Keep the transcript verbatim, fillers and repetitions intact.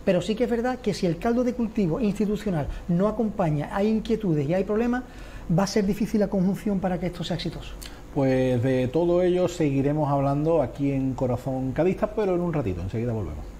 Pero sí que es verdad que si el caldo de cultivo institucional no acompaña, hay inquietudes y hay problemas, va a ser difícil la conjunción para que esto sea exitoso. Pues de todo ello seguiremos hablando aquí en Corazón Cadista, pero en un ratito, enseguida volvemos.